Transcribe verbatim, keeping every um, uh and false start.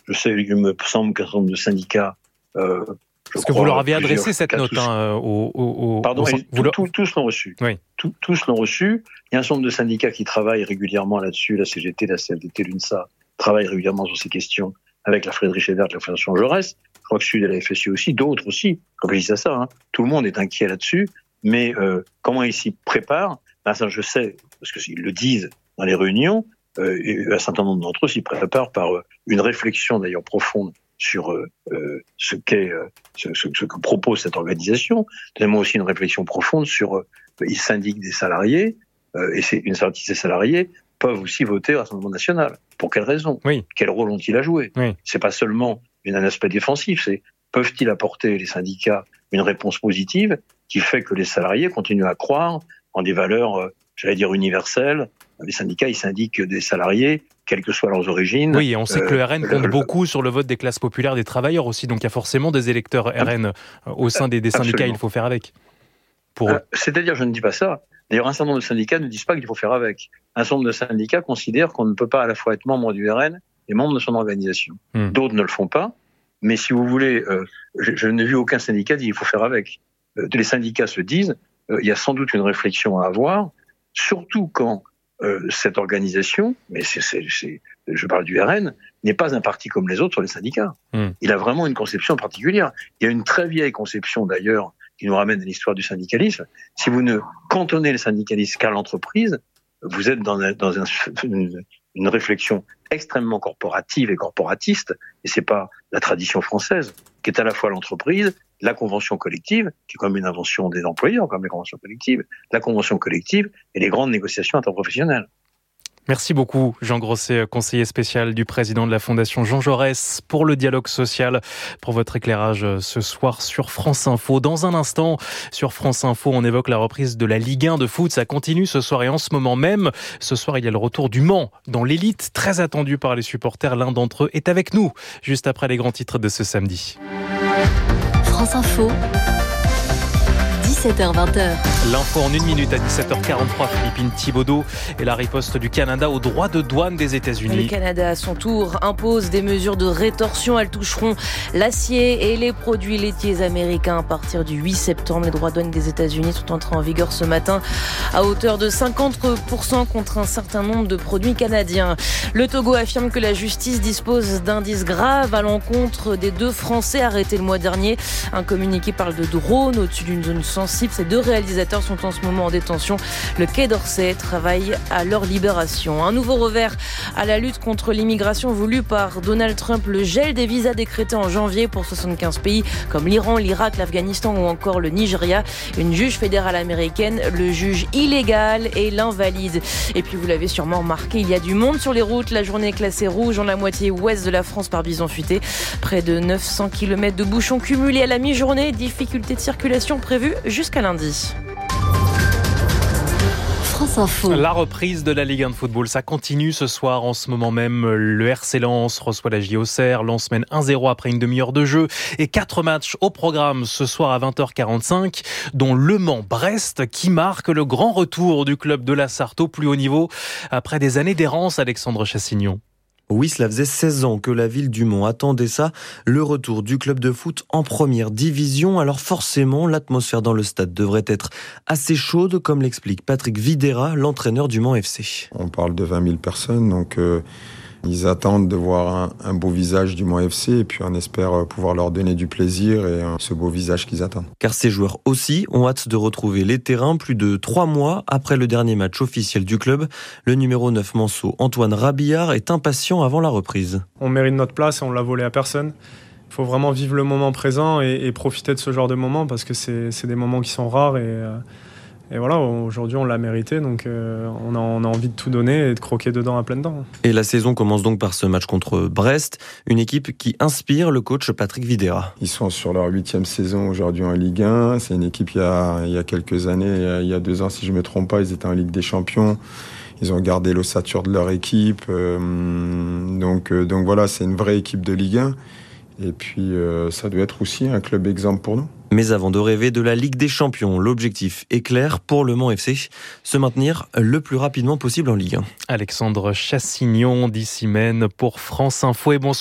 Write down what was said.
je sais, il me semble qu'un certain nombre de syndicats... Euh, Parce que vous leur avez adressé cette note hein, au, au, au... Pardon, au... Tout, Vous... tout, tous l'ont reçu. Oui. Tout, tous l'ont reçu. Il y a un certain nombre de syndicats qui travaillent régulièrement là-dessus. La C G T, la C F D T, l'UNSA travaillent régulièrement sur ces questions avec la Friedrich Ebert, la Fondation Jaurès. Je crois que celui de la F S U aussi, d'autres aussi réfléchissent à ça. Hein. Tout le monde est inquiet là-dessus. Mais euh, comment ils s'y préparent? Ben, ça, je sais, parce qu'ils le disent dans les réunions, euh, et un certain nombre d'entre eux s'y préparent par euh, une réflexion d'ailleurs profonde sur euh, ce, qu'est, euh, ce, ce, ce que propose cette organisation. Deuxièmement aussi une réflexion profonde sur euh, ils syndiquent des salariés, euh, et c'est une partie de ces salariés peuvent aussi voter à l'Assemblée nationale. Pour quelles raisons? Oui. Quel rôle ont-ils à jouer? Oui. C'est pas seulement un aspect défensif, c'est peuvent-ils apporter, les syndicats, une réponse positive qui fait que les salariés continuent à croire en des valeurs, euh, j'allais dire, universelles. Les syndicats, ils syndiquent des salariés, quelles que soient leurs origines. Oui, et on sait que le R N euh, compte le, beaucoup sur le vote des classes populaires, des travailleurs aussi, donc il y a forcément des électeurs R N au sein des, des syndicats, absolument. Il faut faire avec. Pour eux. Euh, c'est-à-dire, je ne dis pas ça. D'ailleurs, un certain nombre de syndicats ne disent pas qu'il faut faire avec. Un certain nombre de syndicats considèrent qu'on ne peut pas à la fois être membre du R N et membre de son organisation. Hmm. D'autres ne le font pas, mais si vous voulez, euh, je, je n'ai vu aucun syndicat dire qu'il faut faire avec. Euh, les syndicats se disent, euh, il y a sans doute une réflexion à avoir, surtout quand euh, cette organisation, mais c'est, c'est, c'est, je parle du R N, n'est pas un parti comme les autres sur les syndicats. Hmm. Il a vraiment une conception particulière. Il y a une très vieille conception d'ailleurs qui nous ramène à l'histoire du syndicalisme. Si vous ne cantonnez le syndicalisme qu'à l'entreprise, vous êtes dans, un, dans un, une, une réflexion extrêmement corporative et corporatiste, et c'est pas la tradition française, qui est à la fois l'entreprise, la convention collective, qui est comme une invention des employeurs, comme les conventions collectives, la convention collective et les grandes négociations interprofessionnelles. Merci beaucoup Jean Grosset, conseiller spécial du président de la Fondation Jean Jaurès pour le dialogue social, pour votre éclairage ce soir sur France Info. Dans un instant, sur France Info, on évoque la reprise de la Ligue un de foot. Ça continue ce soir et en ce moment même. Ce soir, il y a le retour du Mans dans l'élite, très attendu par les supporters. L'un d'entre eux est avec nous, juste après les grands titres de ce samedi. France Info. dix-sept heures vingt. L'info en une minute à dix-sept heures quarante-trois, Philippine Thibaudot et la riposte du Canada aux droits de douane des États-Unis. Le Canada, à son tour, impose des mesures de rétorsion. Elles toucheront l'acier et les produits laitiers américains à partir du huit septembre. Les droits de douane des États-Unis sont entrés en vigueur ce matin à hauteur de cinquante pour cent contre un certain nombre de produits canadiens. Le Togo affirme que la justice dispose d'indices graves à l'encontre des deux Français arrêtés le mois dernier. Un communiqué parle de drones au-dessus d'une zone sensible. Ces deux réalisateurs sont en ce moment en détention. Le Quai d'Orsay travaille à leur libération. Un nouveau revers à la lutte contre l'immigration voulue par Donald Trump. Le gel des visas décrété en janvier pour soixante-quinze pays comme l'Iran, l'Irak, l'Afghanistan ou encore le Nigeria. Une juge fédérale américaine le juge illégal et l'invalide. Et puis vous l'avez sûrement remarqué, il y a du monde sur les routes. La journée est classée rouge dans la moitié ouest de la France par bison futé. Près de neuf cents kilomètres de bouchons cumulés à la mi-journée. Difficultés de circulation prévues jusqu'à lundi. France Info. La reprise de la Ligue un de football, ça continue ce soir. En ce moment même, le R C Lens reçoit la J Auxerre. Lens mène un zéro après une demi-heure de jeu. Et quatre matchs au programme ce soir à vingt heures quarante-cinq, dont Le Mans-Brest qui marque le grand retour du club de la Sarthe au plus haut niveau après des années d'errance, Alexandre Chassignon. Oui, cela faisait seize ans que la ville du Mans attendait ça, le retour du club de foot en première division. Alors forcément, l'atmosphère dans le stade devrait être assez chaude, comme l'explique Patrick Videra, l'entraîneur du Mans F C. On parle de vingt mille personnes, donc euh, ils attendent de voir un, un beau visage du Mans F C et puis on espère pouvoir leur donner du plaisir et euh, ce beau visage qu'ils attendent. Car ces joueurs aussi ont hâte de retrouver les terrains plus de trois mois après le dernier match officiel du club. Le numéro neuf Manceau, Antoine Rabillard, est impatient avant la reprise. On mérite notre place et on l'a volé à personne. Il faut vraiment vivre le moment présent et, et profiter de ce genre de moments parce que c'est, c'est des moments qui sont rares et... Euh, Et voilà, aujourd'hui on l'a mérité, donc euh, on, a, on a envie de tout donner et de croquer dedans à pleines dents. Et la saison commence donc par ce match contre Brest, une équipe qui inspire le coach Patrick Videra. Ils sont sur leur huitième saison aujourd'hui en Ligue un, c'est une équipe il y a, il y a quelques années, il y a, il y a deux ans si je ne me trompe pas, ils étaient en Ligue des Champions. Ils ont gardé l'ossature de leur équipe, euh, donc, euh, donc voilà, c'est une vraie équipe de Ligue un. Et puis euh, ça doit être aussi un club exemple pour nous. Mais avant de rêver de la Ligue des Champions, l'objectif est clair pour le Mans F C, se maintenir le plus rapidement possible en Ligue un. Alexandre Chassignon, d'ici Maine pour France Info et bonsoir.